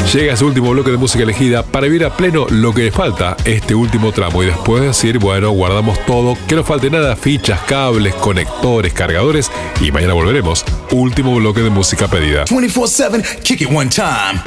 Llega ese último bloque de música elegida para vivir a pleno lo que le falta este último tramo y después decir, bueno, guardamos todo, que no falte nada, fichas, cables, conectores, cargadores y mañana volveremos. Último bloque de música pedida. 24/7, kick it one time.